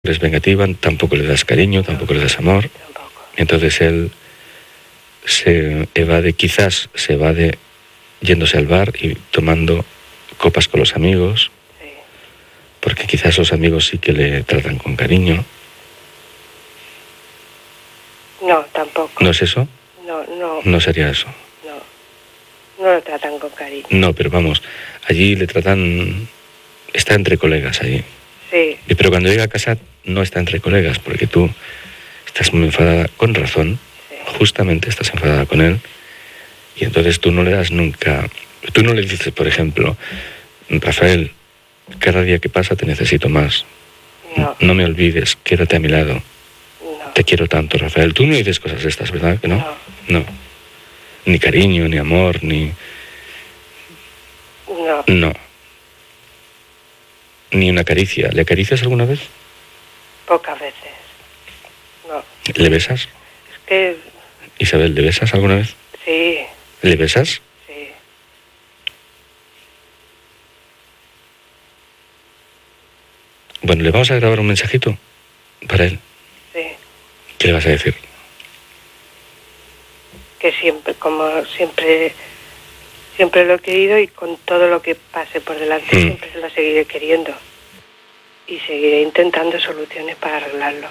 eres vengativa, tampoco le das cariño, tampoco le das amor. Tampoco. Entonces él se evade, quizás se evade yéndose al bar y tomando copas con los amigos, Sí. porque quizás los amigos sí que le tratan con cariño. No, tampoco. ¿No es eso? No, No sería eso. no lo tratan con cariño. No, pero vamos, allí le tratan... Está entre colegas allí. Sí, Pero cuando llega a casa no está entre colegas, porque tú estás muy enfadada, con razón, sí. justamente estás enfadada con él, y entonces tú no le das nunca... Tú no le dices, por ejemplo, Rafael, cada día que pasa te necesito más. No, No me olvides, quédate a mi lado. no. Te quiero tanto, Rafael. Tú no dices cosas de estas, ¿verdad? ¿Que no? No. Ni cariño, ni amor, ni... No, No. Ni una caricia. ¿Le acaricias alguna vez? pocas veces. No. ¿Le besas? Es que Isabel, ¿le besas alguna vez? sí, ¿Le besas? sí. Bueno, le vamos a grabar un mensajito para él. Sí. ¿Qué le vas a decir? Que siempre, como siempre lo he querido y con todo lo que pase por delante siempre se lo seguiré queriendo. Y seguiré intentando soluciones para arreglarlo.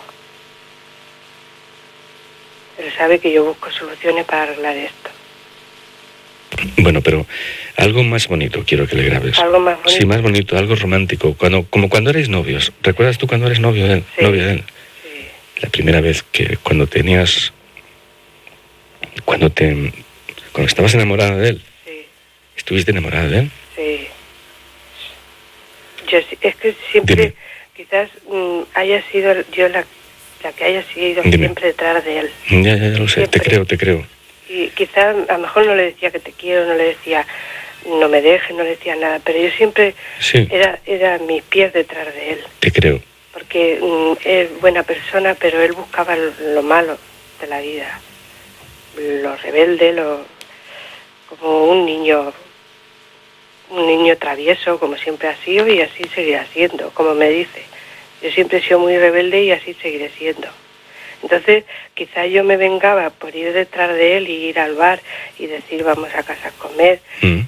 Él sabe que yo busco soluciones para arreglar esto. Bueno, pero algo más bonito quiero que le grabes. Algo más bonito. Sí, más bonito, algo romántico. Como cuando erais novios. ¿Recuerdas tú cuando eres novio de él? Sí. Novia de él. Sí, La primera vez que cuando tenías... Cuando estabas enamorada de él. sí, ¿Estuviste enamorada de él? sí. Es que siempre, Dime. quizás haya sido yo la que haya sido Dime. siempre detrás de él. Ya lo sé. Siempre. Te creo. Y quizás a lo mejor no le decía que te quiero, no le decía no me dejes, no le decía nada, pero yo siempre Sí, era mis pies detrás de él, te creo. porque es buena persona, pero él buscaba lo malo de la vida, lo rebelde, como un niño travieso, como siempre ha sido y así seguirá siendo, como me dice. Yo siempre he sido muy rebelde y así seguiré siendo. Entonces, quizás yo me vengaba por ir detrás de él y ir al bar y decir vamos a casa a comer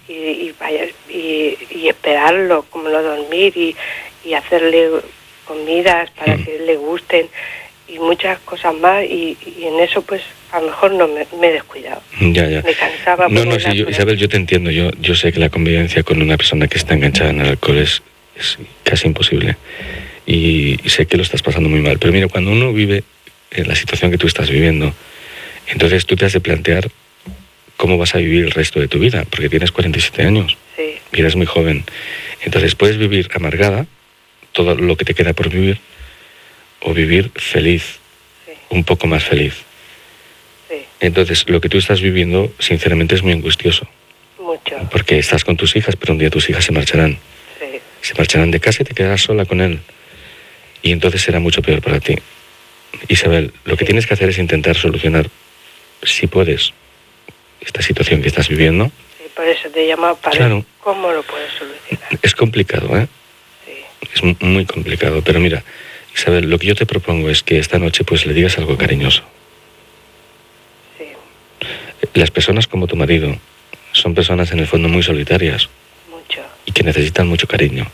y esperarlo, como no dormir y hacerle comidas para que le gusten y muchas cosas más y en eso pues a lo mejor no me he descuidado. Ya. Me cansaba. No, sí, Isabel, yo te entiendo. Yo sé que la convivencia con una persona que está enganchada en el alcohol es casi imposible. Y sé que lo estás pasando muy mal. Pero mira, cuando uno vive en la situación que tú estás viviendo, entonces tú te has de plantear cómo vas a vivir el resto de tu vida, porque tienes 47 años Sí, y eres muy joven. Entonces puedes vivir amargada, todo lo que te queda por vivir, o vivir feliz, sí, un poco más feliz. sí, Entonces lo que tú estás viviendo, sinceramente, es muy angustioso, mucho. porque estás con tus hijas, pero un día tus hijas se marcharán. Sí, Se marcharán de casa y te quedarás sola con él. Y entonces será mucho peor para ti. Isabel, lo que tienes que hacer es intentar solucionar, si puedes, esta situación que estás viviendo. sí, por eso te he llamado para Claro. ver cómo lo puedes solucionar. Es complicado, ¿eh? Sí, Es muy complicado. Pero mira, Isabel, lo que yo te propongo es que esta noche pues le digas algo cariñoso. sí, Las personas como tu marido son personas en el fondo muy solitarias mucho. y que necesitan mucho cariño.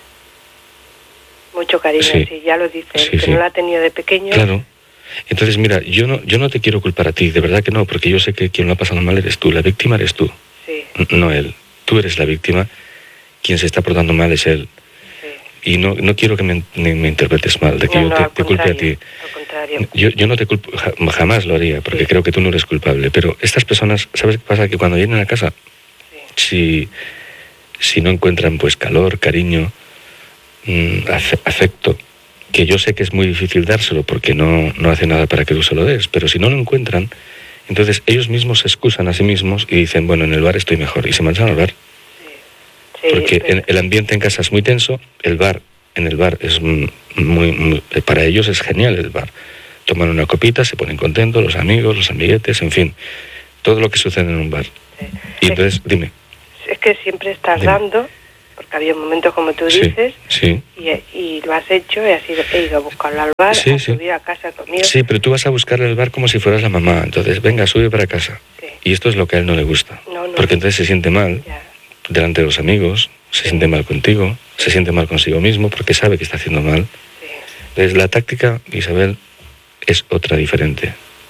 Mucho cariño, Sí. sí, ya lo dice, Sí, que sí. no la ha tenido de pequeño. Claro. Entonces, mira, yo no te quiero culpar a ti, de verdad que no, porque yo sé que quien lo ha pasado mal eres tú, la víctima eres tú, Sí, no él. Tú eres la víctima, quien se está portando mal es él. sí. Y no quiero que me interpretes mal, de que yo al te culpe a ti. Al contrario. Yo no te culpo, jamás lo haría, porque Sí. creo que tú no eres culpable. Pero estas personas, ¿sabes qué pasa? Que cuando vienen a casa, Sí, si no encuentran pues calor, cariño, afecto, que yo sé que es muy difícil dárselo porque no hace nada para que tú se lo des, pero si no lo encuentran, entonces ellos mismos se excusan a sí mismos y dicen, bueno, en el bar estoy mejor, y se marchan al bar. sí, Porque pero- el ambiente en casa es muy tenso, en el bar es muy, para ellos es genial el bar. Toman una copita, se ponen contentos, los amigos, los amiguetes, en fin, todo lo que sucede en un bar. sí. Y entonces, dime. Es que siempre estás Dime. dando, porque porque había momentos, como tú dices, sí. Y lo has hecho, he ido a buscarlo al bar, a subir a casa conmigo. Sí, pero tú vas a buscarle al bar como si fueras la mamá, entonces, venga, sube para casa. Sí. Y esto es lo que a él no le gusta, porque entonces se siente mal delante de los amigos, se siente mal contigo, se siente mal consigo mismo, porque sabe que está haciendo mal. Sí. Entonces, la táctica, Isabel, es otra diferente.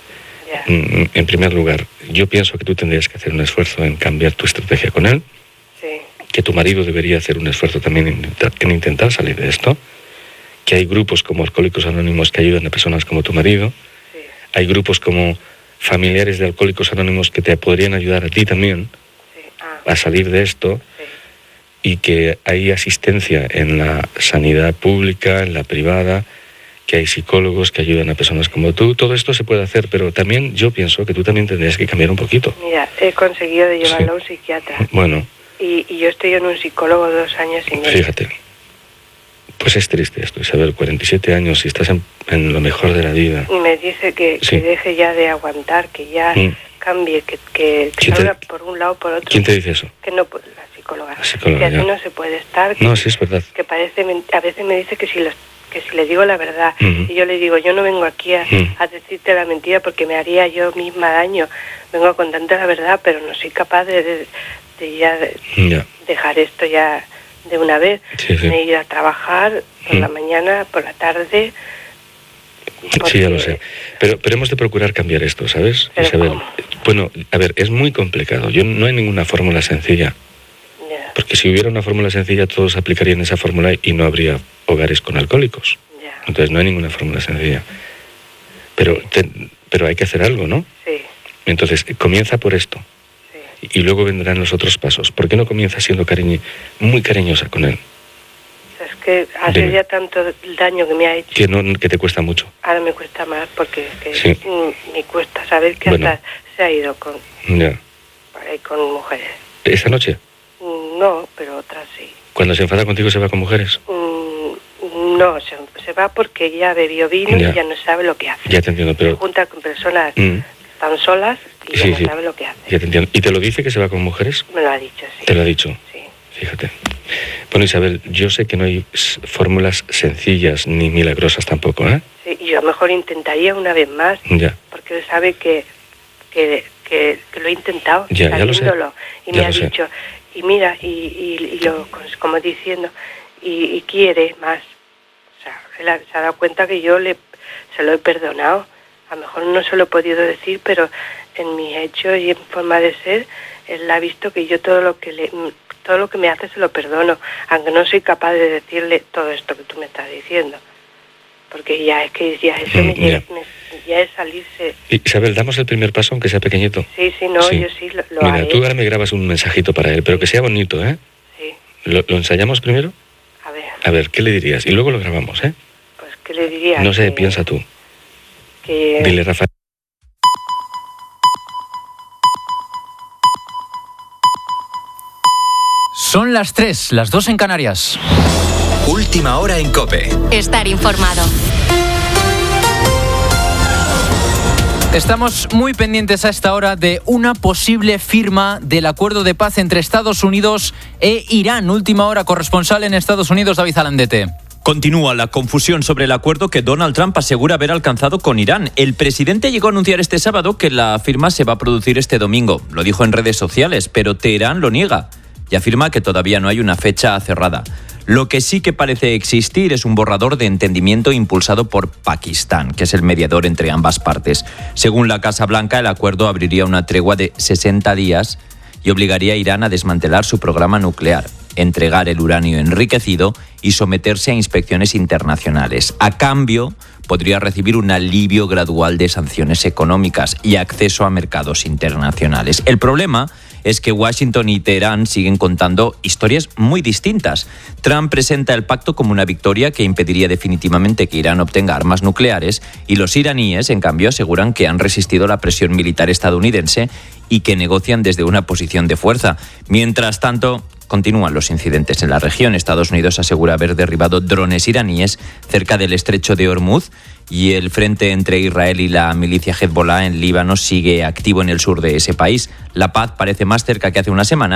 En primer lugar, yo pienso que tú tendrías que hacer un esfuerzo en cambiar tu estrategia con él, que tu marido debería hacer un esfuerzo también en intentar salir de esto, que hay grupos como Alcohólicos Anónimos que ayudan a personas como tu marido, hay grupos como familiares de Alcohólicos Anónimos que te podrían ayudar a ti también a salir de esto, y que hay asistencia en la sanidad pública, en la privada, que hay psicólogos que ayudan a personas como tú. Todo esto se puede hacer, pero también yo pienso que tú también tendrías que cambiar un poquito. Mira, he conseguido de llevarlo a un psiquiatra. Bueno. Y yo estoy en un psicólogo 2 años y medio. Fíjate. Pues es triste esto, Isabel, 47 años y estás en lo mejor de la vida. Y me dice que deje ya de aguantar, que ya cambie, que salga por un lado por otro. ¿Quién te dice eso? Que no, la psicóloga. Que así no se puede estar. No, sí es verdad. Que a veces me dice que si le digo la verdad, y yo le digo, yo no vengo aquí a decirte la mentira porque me haría yo misma daño, vengo a contarte la verdad, pero no soy capaz de dejar esto ya de una vez, de ir a trabajar por la mañana, por la tarde. Porque... Sí, ya lo sé, pero hemos de procurar cambiar esto, ¿sabes, Isabel? ¿Cómo? Bueno, a ver, es muy complicado, no hay ninguna fórmula sencilla. Porque si hubiera una fórmula sencilla, todos aplicarían esa fórmula y no habría hogares con alcohólicos. Entonces no hay ninguna fórmula sencilla. Pero hay que hacer algo, ¿no? Sí. Entonces, comienza por esto. Sí. Y luego vendrán los otros pasos. ¿Por qué no comienzas siendo muy cariñosa con él? Es que hace ya tanto daño que me ha hecho. Que te cuesta mucho. Ahora me cuesta más porque me cuesta saber que hasta se ha ido con mujeres. ¿Esta noche? No, pero otras sí. ¿Cuando se enfada contigo se va con mujeres? No, se va porque ya bebió vino y ya no sabe lo que hace. Ya te entiendo, pero... Se junta con personas tan solas y ya no sabe lo que hace. Ya te entiendo. ¿Y te lo dice que se va con mujeres? Me lo ha dicho, sí. ¿Te lo ha dicho? Sí. Fíjate. Bueno, Isabel, yo sé que no hay fórmulas sencillas ni milagrosas tampoco, ¿eh? Sí, yo a lo mejor intentaría una vez más. Ya. Porque él sabe que lo he intentado. Ya lo sé. Y me ha dicho... Y mira, y lo, como diciendo, y quiere más. O sea, él se ha dado cuenta que yo se lo he perdonado. A lo mejor no se lo he podido decir, pero en mis hechos y en forma de ser, él ha visto que yo todo lo que me hace se lo perdono, aunque no soy capaz de decirle todo esto que tú me estás diciendo. Porque ya es salirse. Isabel, damos el primer paso, aunque sea pequeñito. Sí, yo sí lo Mira, haré. Tú ahora me grabas un mensajito para él, pero que sea bonito, ¿eh? Sí. ¿Lo ensayamos primero? A ver, ¿qué le dirías? Y luego lo grabamos, ¿eh? Pues, ¿qué le diría? No sé, piensa tú. Dile, Rafael. Son las 3, las 2 en Canarias. Última hora en COPE. Estar informado. Estamos muy pendientes a esta hora de una posible firma del acuerdo de paz entre Estados Unidos e Irán. Última hora, corresponsal en Estados Unidos, David Alandete. Continúa la confusión sobre el acuerdo que Donald Trump asegura haber alcanzado con Irán. El presidente llegó a anunciar este sábado que la firma se va a producir este domingo. Lo dijo en redes sociales, pero Teherán lo niega y afirma que todavía no hay una fecha cerrada. Lo que sí que parece existir es un borrador de entendimiento impulsado por Pakistán, que es el mediador entre ambas partes. Según la Casa Blanca, el acuerdo abriría una tregua de 60 días y obligaría a Irán a desmantelar su programa nuclear, entregar el uranio enriquecido y someterse a inspecciones internacionales. A cambio, podría recibir un alivio gradual de sanciones económicas y acceso a mercados internacionales. El problema es que Washington y Teherán siguen contando historias muy distintas. Trump presenta el pacto como una victoria que impediría definitivamente que Irán obtenga armas nucleares y los iraníes, en cambio, aseguran que han resistido la presión militar estadounidense y que negocian desde una posición de fuerza. Mientras tanto, continúan los incidentes en la región. Estados Unidos asegura haber derribado drones iraníes cerca del estrecho de Hormuz y el frente entre Israel y la milicia Hezbollah en Líbano sigue activo en el sur de ese país. La paz parece más cerca que hace una semana,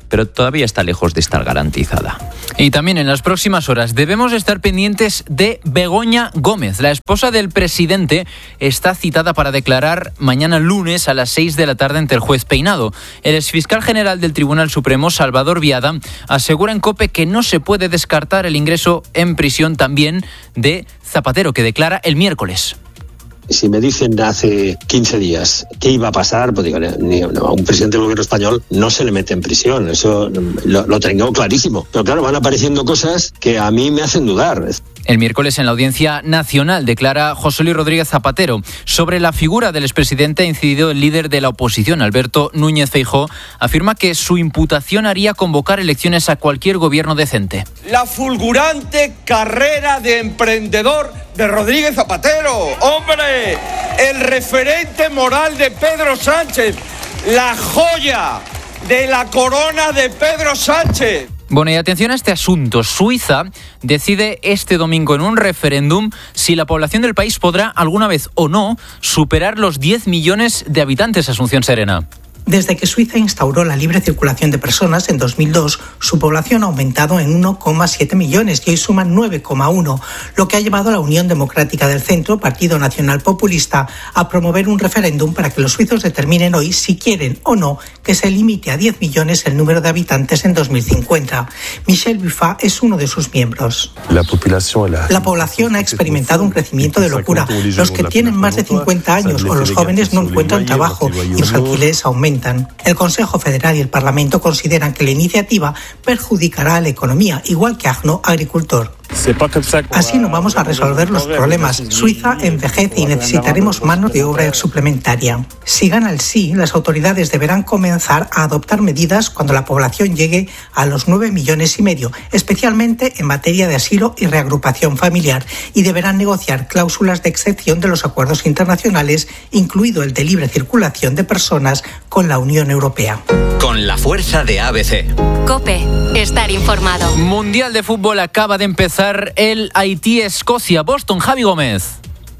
pero todavía está lejos de estar garantizada. Y también en las próximas horas debemos estar pendientes de Begoña Gómez. La esposa del presidente está citada para declarar mañana lunes a las 6 de la tarde ante el juez Peinado. El exfiscal general del Tribunal Supremo, Salvador Viada, asegura en COPE que no se puede descartar el ingreso en prisión también de Zapatero, que declara el miércoles. Si me dicen hace 15 días qué iba a pasar, pues digo, a un presidente del gobierno español no se le mete en prisión, eso lo tengo clarísimo. Pero claro, van apareciendo cosas que a mí me hacen dudar. El miércoles en la Audiencia Nacional declara José Luis Rodríguez Zapatero. Sobre la figura del expresidente ha incidido el líder de la oposición, Alberto Núñez Feijóo. Afirma que su imputación haría convocar elecciones a cualquier gobierno decente. La fulgurante carrera de emprendedor de Rodríguez Zapatero. ¡Hombre! El referente moral de Pedro Sánchez. La joya de la corona de Pedro Sánchez. Bueno, y atención a este asunto. Suiza decide este domingo en un referéndum si la población del país podrá alguna vez o no superar los 10 millones de habitantes. Asunción Serena. Desde que Suiza instauró la libre circulación de personas en 2002, su población ha aumentado en 1,7 millones y hoy suman 9,1, lo que ha llevado a la Unión Democrática del Centro, Partido Nacional Populista, a promover un referéndum para que los suizos determinen hoy si quieren o no que se limite a 10 millones el número de habitantes en 2050. Michel Buffat es uno de sus miembros. La población ha experimentado un crecimiento de locura. Los que tienen más de 50 años o los jóvenes no encuentran trabajo y los alquileres aumentan. El Consejo Federal y el Parlamento consideran que la iniciativa perjudicará a la economía, igual que Agno, agricultor. Así no vamos a resolver los problemas. Suiza envejece y necesitaremos mano de obra suplementaria. Si gana el sí, las autoridades deberán comenzar a adoptar medidas cuando la población llegue a los 9,5 millones, especialmente en materia de asilo y reagrupación familiar, y deberán negociar cláusulas de excepción de los acuerdos internacionales, incluido el de libre circulación de personas con la Unión Europea. Con la fuerza de ABC. COPE. Estar informado. Mundial de fútbol acaba de empezar el Haití-Escocia. Boston, Javi Gómez.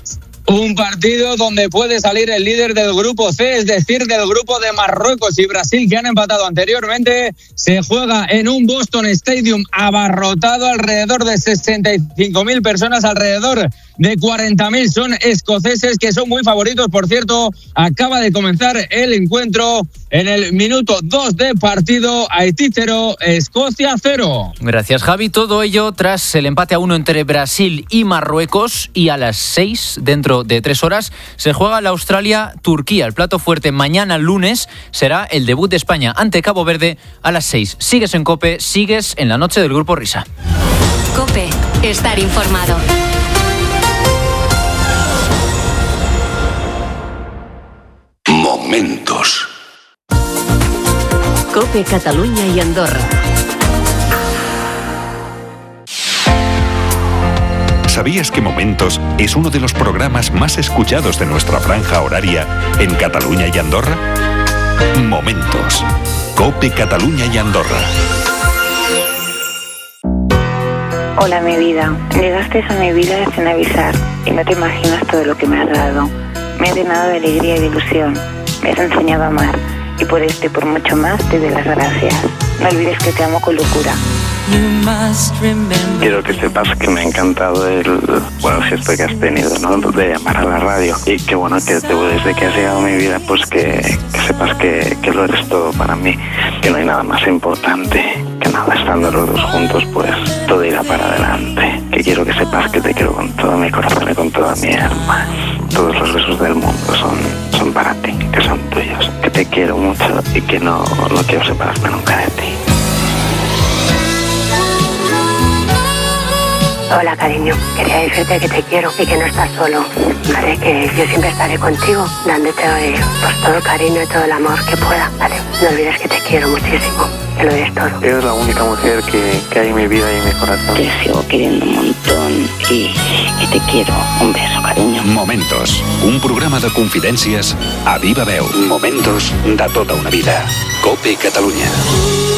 Un partido donde puede salir el líder del grupo C, es decir, del grupo de Marruecos y Brasil, que han empatado anteriormente. Se juega en un Boston Stadium abarrotado, alrededor de 65.000 personas, alrededor de 40.000 son escoceses, que son muy favoritos. Por cierto, acaba de comenzar el encuentro en el minuto 2 de partido. Haití 0, Escocia 0. Gracias, Javi. Todo ello tras el empate a 1 entre Brasil y Marruecos, y a las 6, dentro de 3 horas, se juega la Australia-Turquía. El plato fuerte mañana lunes será el debut de España ante Cabo Verde a las 6. Sigues en COPE, sigues en la noche del Grupo Risa. COPE. Estar informado. Momentos. COPE Catalunya y Andorra. ¿Sabías que Momentos es uno de los programas más escuchados de nuestra franja horaria en Cataluña y Andorra? Momentos. COPE Cataluña y Andorra. Hola, mi vida. Llegaste a mi vida sin avisar y no te imaginas todo lo que me has dado. Me has llenado de alegría y de ilusión. Me has enseñado a amar y por esto y por mucho más te doy las gracias. No olvides que te amo con locura. Quiero que sepas que me ha encantado el gesto que has tenido, ¿no? De llamar a la radio. Y que bueno, que desde que has llegado a mi vida, pues que sepas que lo eres todo para mí. Que no hay nada más importante. Que nada, estando los dos juntos, pues todo irá para adelante. Que quiero que sepas que te quiero con todo mi corazón y con toda mi alma. Todos los besos del mundo son para ti, que son tuyos. Que te quiero mucho y que no quiero separarme nunca de ti. Hola, cariño. Quería decirte que te quiero y que no estás solo. Vale, que yo siempre estaré contigo, dándote pues todo el cariño y todo el amor que pueda. Vale, no olvides que te quiero muchísimo, que lo eres todo. Eres la única mujer que hay en mi vida y en mi corazón. Te sigo queriendo un montón y te quiero. Un beso, cariño. Momentos, un programa de confidències a viva veu. Momentos de tota una vida. COPE Catalunya.